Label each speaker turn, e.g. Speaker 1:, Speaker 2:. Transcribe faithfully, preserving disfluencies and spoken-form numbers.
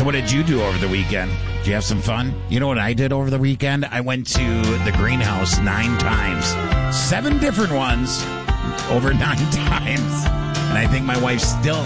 Speaker 1: So what did you do over the weekend? Did you have some fun? You know what I did over the weekend? I went to the greenhouse nine times. Seven different ones over nine times. And I think my wife still